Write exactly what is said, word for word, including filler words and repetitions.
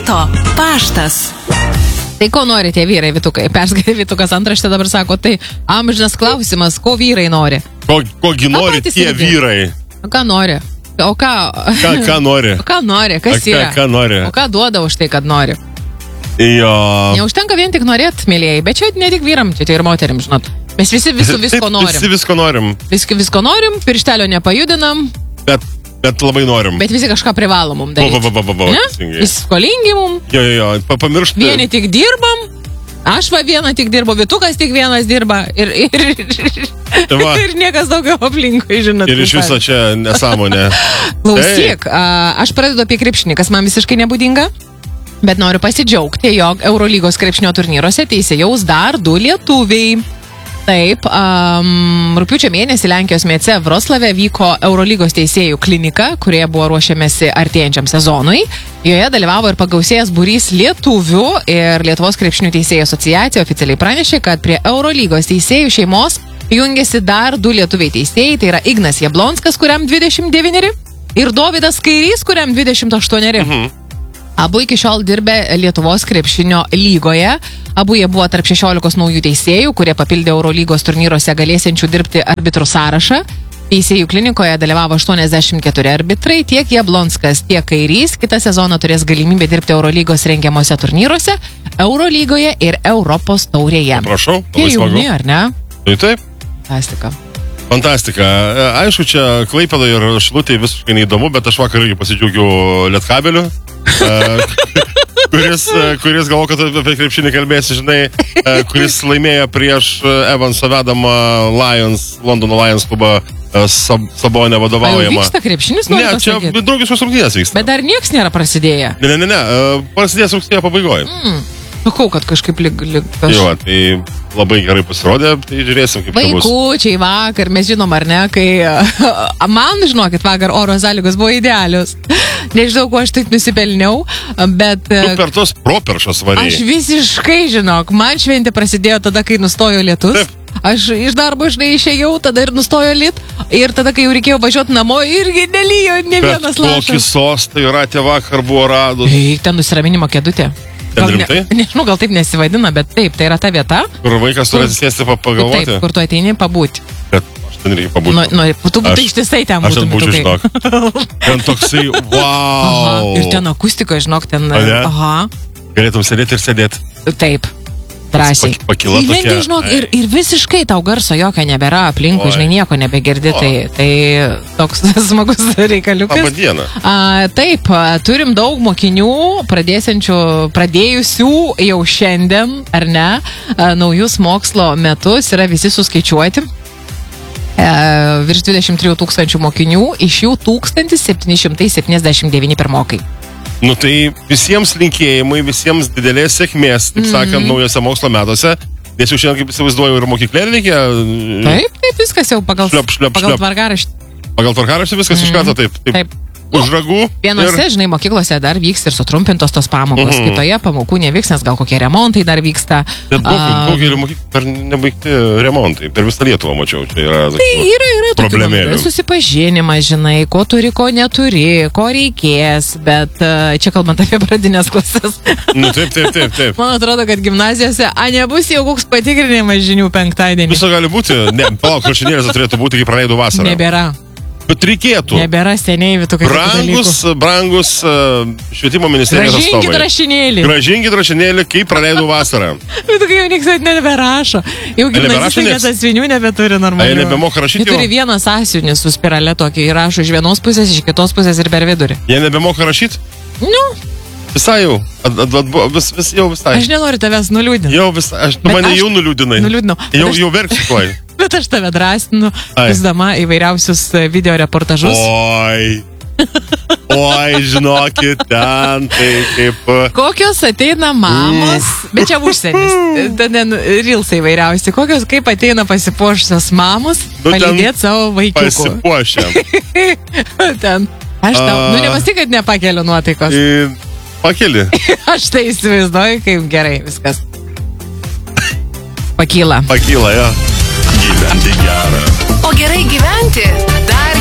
Ryto paštas. Tai ko nori tie vyrai, Vytukai? Perskaitė Vytukas antraštę, dabar sako, tai amžinas klausimas, ko vyrai nori? Ko, kogi nori tie irgi vyrai? O ką nori? O ką? Ką, ką nori? O ką nori? Kas ką, yra? Ką nori? O ką duoda už tai, kad nori? Jo. Neužtenka vien tik norėt, mėlėjai, bet čia ne tik vyram, čia ir moterim, žinot. Mes visi visu visko norim. Visi visko norim. Visi visko norim, pirštelio nepajudinam. Bet, bet labai norim. Bet visi kažką privalo mum daryti. Va, va, va, va, va, visi skolingi mum. Jo, jo, jo, pamiršti. Vieni tik dirbam. Aš va vieną tik dirbo, Vytukas tik vienas dirba. Ir, ir, ir, ir niekas daugiau aplinkui, žinot. Ir iš viso čia nesąmonė. Klausyk, a, aš pradedu apie krepšinį, kas man visiškai nebūdinga. Bet noriu pasidžiaugti, jog Eurolygos krepšinio turnyruose teisėjaus dar du lietuviai. Taip, um, rugpjūčio mėnesį Lenkijos mieste Vroclave vyko Eurolygos teisėjų klinika, kurioje buvo ruošiamasi artėjančiam sezonui. Joje dalyvavo ir pagausėjęs būrys lietuvių ir Lietuvos krepšinių teisėjų asociacija oficialiai pranešė, kad prie Eurolygos teisėjų šeimos jungiasi dar du lietuviai teisėjai, tai yra Ignas Jablonskas, kuriam dvidešimt devyneri, ir Dovydas Kairys, kuriam dvidešimt aštuoneri. Mhm. Abu iki šiol dirbė Lietuvos krepšinio lygoje. Abu jie buvo tarp šešiolikos naujų teisėjų, kurie papildė Eurolygos turnyruose galėsiančių dirbti arbitrų sąrašą. Teisėjų klinikoje dalyvavo aštuoniasdešimt keturi arbitrai, tiek Jablonskas, tiek Kairys kitą sezoną turės galimybę dirbti Eurolygos rengiamuose turnyruose, Eurolygoje ir Europos taurėje. Prašau, labai smagu. Jauni, ar ne? Tai taip. Fantastika. Fantastika. Aišku, čia Klaipėda ir Šilutė visiškai neįdomu, bet aš vakar irgi pasidžiaugiu Lietkabeliu. kuris, kuris galvo, kad apie krepšinį kalbėsi, žinai, kuris laimėjo prieš Evanso vedamą Lions, Londono Lions klubą Sab, Sabonę vadovaujamą. Ar vyksta krepšinis? Ne, čia draugiškos rungtynės vyksta. Bet dar nieks nėra prasidėję. Ne, ne, ne, ne. Prasidės rugsėjo pabaigoje. Mm. Sakau, kad kažkaip lig... lig kaž... Jo, tai labai gerai pasirodė, tai žiūrėsim, kaip tai bus. Vaikučiai vakar, mes žinom, ar ne, kai man, žinokit, vakar oro sąlygos buvo idealios. Nežinau, kuo aš taip nusipelniau, bet... Tu per tos properšas varėjai. Aš visiškai, žinok, man šventė prasidėjo tada, kai nustojo lietus. Taip. Aš iš darbo, žinai, išėjau, tada ir nustojo lit. Ir tada, kai jau reikėjo važiuoti namo, irgi nelyjo ne bet vienas lašas. Kokį sostą yra tie vakar buvo radus. Eik, ten nusiraminimo kėdutė. Gal ne, nežinau, gal taip nesivadina, bet taip, tai yra ta vieta. Kur vaikas turi atsisėsti pagalvoti. Taip, kur tu ateini pabūti. Bet aš ten reikia pabūti. Nu, nu, tu būtų ištisai ten būtum. Aš ten būčiau, žinok. Ten toksai, wow. Aha, ir ten akustika, žinok, ten... Aha. Galėtum sėdėti ir sėdėti. Taip. Drąsiai. Pakila tokia. Žinok, ir, ir visiškai tau garso jokio nebėra aplinkui, žinai, nieko nebegirdi, tai, tai toks smagus reikaliukas. Labą dieną. A, taip, turim daug mokinių, pradėsiančių, pradėjusių jau šiandien, ar ne, a, naujus mokslo metus, yra visi suskaičiuoti. E, virš dvidešimt trijų tūkstančių mokinių, iš jų tūkstantis septyni šimtai septyniasdešimt devyni pirmokai. Nu tai visiems linkėjimai, visiems didelės sėkmės, taip sakant, mm-hmm. naujose mokslo metuose. Nes jau šiandien, kaip įsivaizduoju, ir mokyklėlė reikia... Taip, taip, viskas jau pagal, šliop, šliop, pagal šliop. tvarkaraštį. Pagal tvarkaraštį viskas mm-hmm. iš karto taip. Taip. taip. Už ragų. Vienose, ir... žinai, mokyklose dar vyks ir sutrumpintos tos pamokos. Mm-hmm. Kitoje pamokų nevyks, nes gal kokie remontai dar vyksta. Bet daugelį mokyklų per nebaigti remontai. Per visą Lietuvą mačiau. Čia yra, tai yra, yra problemėlių. Susipažinimas, žinai, ko turi, ko neturi, ko reikės. Bet čia kalbant apie pradinės klases. Nu, taip, taip, taip, taip. Man atrodo, kad gimnazijose, a, nebus jau koks patikrinimas žinių penktadienį. Viso gali būti. Ne, palauk, rašinėlės turėtų būti, kai praleidau vasarą. Nebėra. Bet reikėtų. Nebėra seniai, Vytukai. Brangus, brangus uh, švietimo ministerijos atstovai. Gražinkit rašinėlį. Gražinkit rašinėlį, kaip praleidau vasarą. Vytukai jau nieks neberašo. Jau gimnazistai net asvinių nebeturi normalių. Jie nebemoka rašyti. Jie turi vieną sąsiuvinį su spirale tokį ir rašo iš vienos pusės, iš kitos pusės ir per vidurį. Jie nebemoka rašyti? Nu. Visai jau. At, at, at, vis, vis, jau visai. Aš nenoriu tavęs nuliūdinti. Jau visai. Aš, tu mane aš jau nuliūdinai. Nuliūdinau. Jau, aš... jau verksiu tuoj. Bet aš tave drąsinu, visdama įvairiausius video reportažus. Oi. Oi, žinokit, ten tai kaip... Kokios ateina mamos, mm. bet čia užsienis, ten rilsai įvairiausi, kokios kaip ateina pasipuošusios mamos, nu, palydėti savo vaikiukų. Pasipuošę. ten. Aš tau, uh, nu nepastik, kad nepakeliu nuotaikos. I, pakeli. Aš tai įsivaizduoju, kaip gerai viskas. Pakyla. Pakyla, jo. Gyventi gerą. O gerai gyventi dar